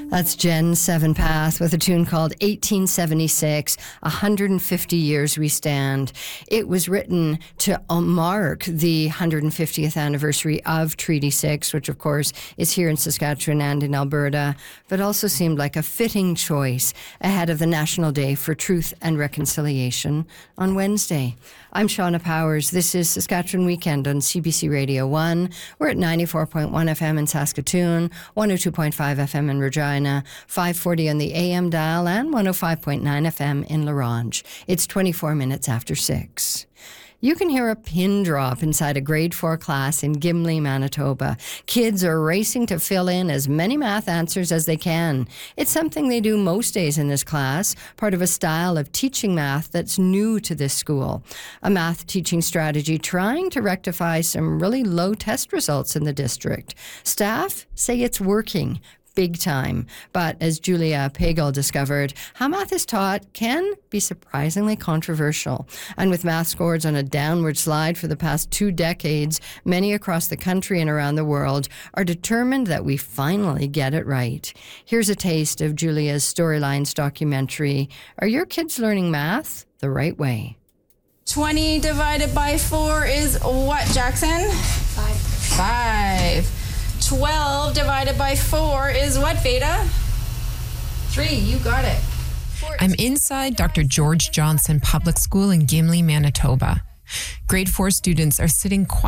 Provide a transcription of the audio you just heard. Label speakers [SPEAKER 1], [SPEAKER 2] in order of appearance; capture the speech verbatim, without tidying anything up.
[SPEAKER 1] That's Jen Sevenpath with a tune called eighteen seventy-six, one hundred fifty years we stand. It was written to mark the one hundred fiftieth anniversary of Treaty six, which of course is here in Saskatchewan and in Alberta, but also seemed like a fitting choice ahead of the National Day for Truth and Reconciliation on Wednesday. I'm Shauna Powers. This is Saskatchewan Weekend on C B C Radio one. We're at ninety-four point one F M in Saskatoon, one oh two point five F M in Regina, five forty on the A M dial, and one oh five point nine F M in La Ronge. It's twenty-four minutes after six. You can hear a pin drop inside a grade four class in Gimli, Manitoba. Kids are racing to fill in as many math answers as they can. It's something they do most days in this class, part of a style of teaching math that's new to this school. A math teaching strategy trying to rectify some really low test results in the district. Staff say it's working. Big time. But as Julia Pagel discovered, how math is taught can be surprisingly controversial. And with math scores on a downward slide for the past two decades, many across the country and around the world are determined that we finally get it right. Here's a taste of Julia's Storylines documentary. Are your kids learning math the right way?
[SPEAKER 2] twenty divided by four is what, Jackson?
[SPEAKER 3] Five.
[SPEAKER 2] Five. twelve divided by four is what, Veda? Three, you got it.
[SPEAKER 4] I'm inside Doctor George Johnson Public School in Gimli, Manitoba. Grade four students are sitting quietly